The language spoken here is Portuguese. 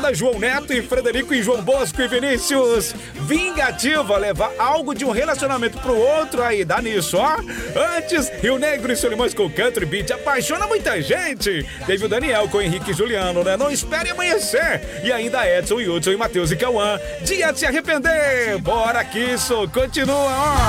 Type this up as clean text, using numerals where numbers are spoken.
Camila, João Neto e Frederico e João Bosco e Vinícius. Vingativa, levar algo de um relacionamento pro outro, aí dá nisso, ó. Antes, Rio Negro e Solimões com Country Beat apaixona muita gente. Teve o Daniel com Henrique e Juliano, né? Não espere amanhecer. E ainda Edson, Hudson e Matheus e Cauã. Dia de se arrepender. Bora que isso continua, ó.